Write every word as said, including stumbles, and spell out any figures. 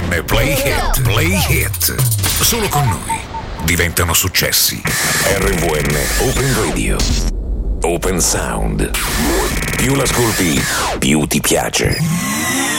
R V N Play Hit, Play Hit. Solo con noi diventano successi. R V N Open Radio. Open Sound. Più l'ascolti, più ti piace.